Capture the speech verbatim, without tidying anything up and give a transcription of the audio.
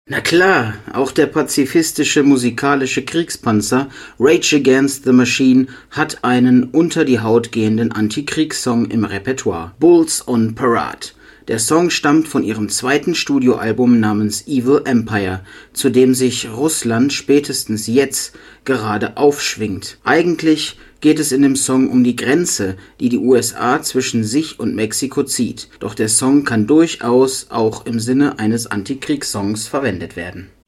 Na klar, auch der pazifistische musikalische Kriegspanzer Rage Against the Machine hat einen unter die Haut gehenden Antikriegssong im Repertoire: Bulls on Parade. Der Song stammt von ihrem zweiten Studioalbum namens Evil Empire, zu dem sich Russland spätestens jetzt gerade aufschwingt. Eigentlich geht es in dem Song um die Grenze, die die U S A zwischen sich und Mexiko zieht. Doch der Song kann durchaus auch im Sinne eines Antikriegssongs verwendet werden.